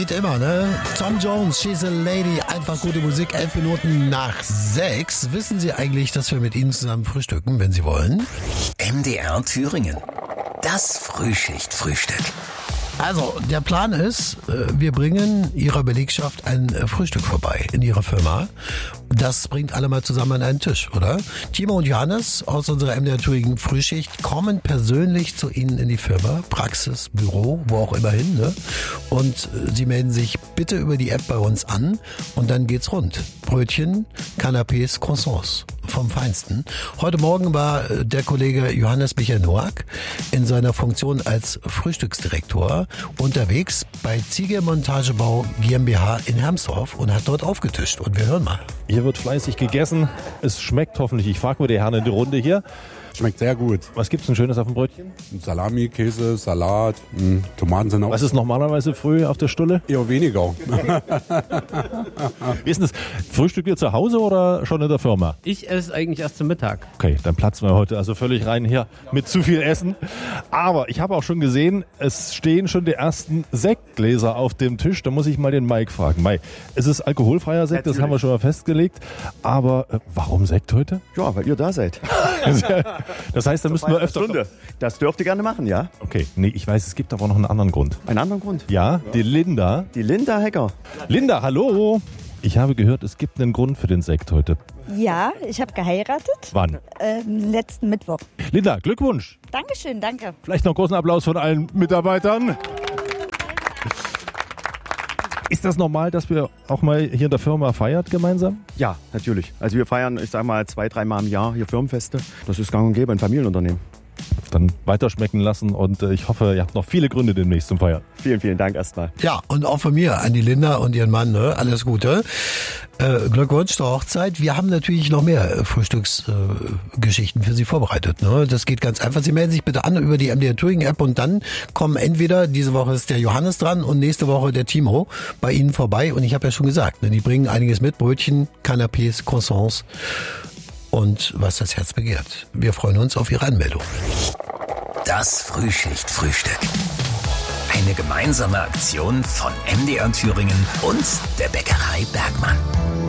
geht immer, ne? Tom Jones, She's a Lady, einfach gute Musik, 11 Minuten nach 6. Wissen Sie eigentlich, dass wir mit Ihnen zusammen frühstücken, wenn Sie wollen? MDR Thüringen. Das Frühschicht-Frühstück. Also, der Plan ist, wir bringen Ihrer Belegschaft ein Frühstück vorbei in Ihrer Firma. Das bringt alle mal zusammen an einen Tisch, oder? Timo und Johannes aus unserer MDR Thüringen Frühschicht kommen persönlich zu Ihnen in die Firma, Praxis, Büro, wo auch immer hin, ne? Und Sie melden sich bitte über die App bei uns an und dann geht's rund. Brötchen, Canapés, Croissants vom Feinsten. Heute Morgen war der Kollege Johannes Michael Noack in seiner Funktion als Frühstücksdirektor unterwegs bei Ziege Montagebau GmbH in Hermsdorf und hat dort aufgetischt. Und wir hören mal. Hier wird fleißig gegessen. Es schmeckt hoffentlich. Ich frage mal die Herren in die Runde hier. Schmeckt sehr gut. Was gibt's denn Schönes auf dem Brötchen? Salami, Käse, Salat, Tomaten sind auch. Was ist normalerweise früh auf der Stulle? Eher weniger. Wie ist denn das? Frühstückt ihr zu Hause oder schon in der Firma? Ich esse eigentlich erst zum Mittag. Okay, dann platzen wir heute also völlig rein hier mit zu viel Essen. Aber ich habe auch schon gesehen, es stehen schon die ersten Sektgläser auf dem Tisch. Da muss ich mal den Mike fragen. Mike, es ist alkoholfreier Sekt, das haben wir schon mal festgelegt. Aber warum Sekt heute? Ja, weil ihr da seid. Das heißt, da müssen wir öfter... Stunde. Das dürft ihr gerne machen, ja? Okay, nee, ich weiß, es gibt aber noch einen anderen Grund. Einen anderen Grund? Ja, die Linda. Die Linda Hecker. Linda, hallo. Ich habe gehört, es gibt einen Grund für den Sekt heute. Ja, ich habe geheiratet. Wann? Letzten Mittwoch. Linda, Glückwunsch. Dankeschön, danke. Vielleicht noch einen großen Applaus von allen Mitarbeitern. Ist das normal, dass wir auch mal hier in der Firma feiert gemeinsam? Ja, natürlich. Also wir feiern, ich sag mal, 2-3 Mal im Jahr hier Firmenfeste. Das ist gang und gäbe, ein Familienunternehmen. Dann weiterschmecken lassen und ich hoffe, ihr habt noch viele Gründe demnächst zum Feiern. Vielen, vielen Dank erstmal. Ja, und auch von mir an die Linda und ihren Mann, ne? Alles Gute. Glückwunsch zur Hochzeit. Wir haben natürlich noch mehr Frühstücksgeschichten für Sie vorbereitet. Ne? Das geht ganz einfach. Sie melden sich bitte an über die MDR Thüringen App und dann kommen entweder, diese Woche ist der Johannes dran und nächste Woche der Timo bei Ihnen vorbei. Und ich habe ja schon gesagt, ne, die bringen einiges mit. Brötchen, Canapés, Croissants und was das Herz begehrt. Wir freuen uns auf Ihre Anmeldung. Das Frühschicht-Frühstück. Eine gemeinsame Aktion von MDR Thüringen und der Bäckerei Bergmann.